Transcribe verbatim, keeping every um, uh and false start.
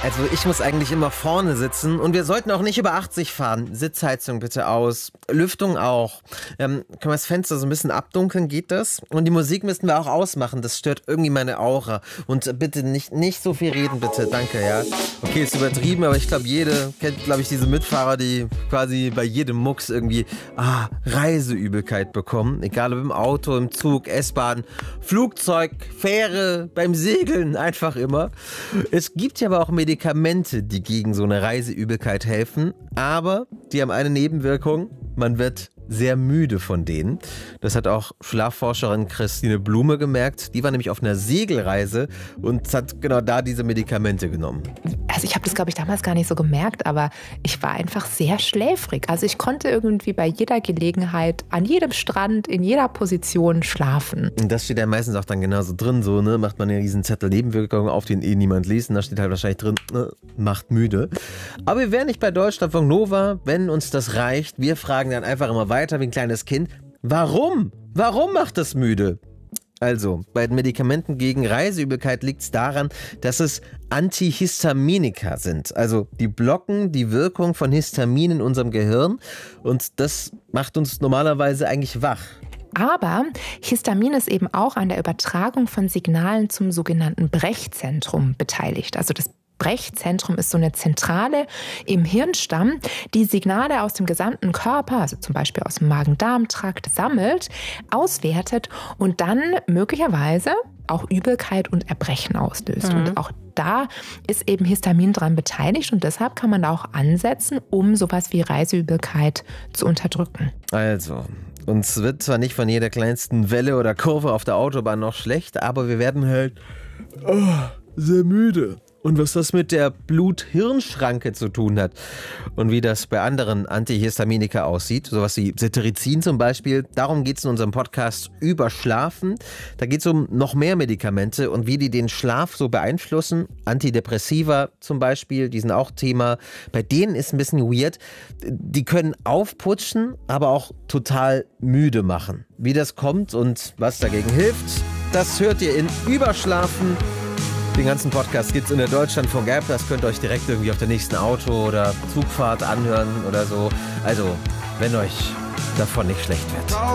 Also ich muss eigentlich immer vorne sitzen und wir sollten auch nicht über achtzig fahren. Sitzheizung bitte aus, Lüftung auch. Ähm, können wir das Fenster so ein bisschen abdunkeln, geht das? Und die Musik müssten wir auch ausmachen, das stört irgendwie meine Aura. Und bitte nicht, nicht so viel reden, bitte, danke, ja. Okay, ist übertrieben, aber ich glaube, jede kennt, glaube ich, diese Mitfahrer, die quasi bei jedem Mucks irgendwie ah, Reiseübelkeit bekommen. Egal ob im Auto, im Zug, S-Bahn, Flugzeug, Fähre, beim Segeln, einfach immer. Es gibt ja aber auch Medikamente, die gegen so eine Reiseübelkeit helfen, aber die haben eine Nebenwirkung, man wird sehr müde von denen. Das hat auch Schlafforscherin Christine Blume gemerkt. Die war nämlich auf einer Segelreise und hat genau da diese Medikamente genommen. Also ich habe das, glaube ich, damals gar nicht so gemerkt, aber ich war einfach sehr schläfrig. Also ich konnte irgendwie bei jeder Gelegenheit, an jedem Strand, in jeder Position schlafen. Und das steht ja meistens auch dann genauso drin, so, ne, macht man ja diesen Zettel Nebenwirkungen auf, den eh niemand liest, und da steht halt wahrscheinlich drin, ne, macht müde. Aber wir wären nicht bei Deutschlandfunk Nova, wenn uns das reicht. Wir fragen dann einfach immer weiter wie ein kleines Kind, warum? Warum macht das müde? Also, bei den Medikamenten gegen Reiseübelkeit liegt es daran, dass es Antihistaminika sind. Also, die blocken die Wirkung von Histamin in unserem Gehirn und das macht uns normalerweise eigentlich wach. Aber Histamin ist eben auch an der Übertragung von Signalen zum sogenannten Brechzentrum beteiligt. Also das Brechzentrum ist so eine Zentrale im Hirnstamm, die Signale aus dem gesamten Körper, also zum Beispiel aus dem Magen-Darm-Trakt, sammelt, auswertet und dann möglicherweise auch Übelkeit und Erbrechen auslöst. Mhm. Und auch da ist eben Histamin dran beteiligt und deshalb kann man da auch ansetzen, um sowas wie Reiseübelkeit zu unterdrücken. Also, uns wird zwar nicht von jeder kleinsten Welle oder Kurve auf der Autobahn noch schlecht, aber wir werden halt oh, sehr müde. Und was das mit der Blut-Hirn-Schranke zu tun hat und wie das bei anderen Antihistaminika aussieht, sowas wie Cetirizin zum Beispiel, darum geht es in unserem Podcast über Schlafen. Da geht es um noch mehr Medikamente und wie die den Schlaf so beeinflussen. Antidepressiva zum Beispiel, die sind auch Thema. Bei denen ist ein bisschen weird. Die können aufputschen, aber auch total müde machen. Wie das kommt und was dagegen hilft, das hört ihr in Überschlafen. Den ganzen Podcast gibt's in der Deutschlandfunk-App. Das könnt ihr euch direkt irgendwie auf der nächsten Auto- oder Zugfahrt anhören oder so. Also, wenn euch davon nicht schlecht wird.